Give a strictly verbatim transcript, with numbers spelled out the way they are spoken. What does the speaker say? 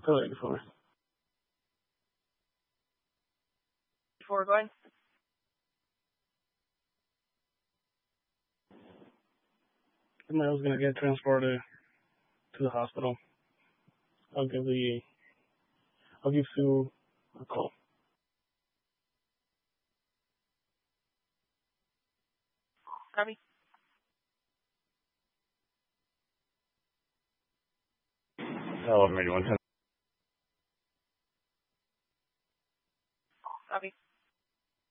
Tell it for me. Before going? I was gonna get transported to the hospital. I'll give the I'll give Sue a call. Copy. Hello, Meridian one ten.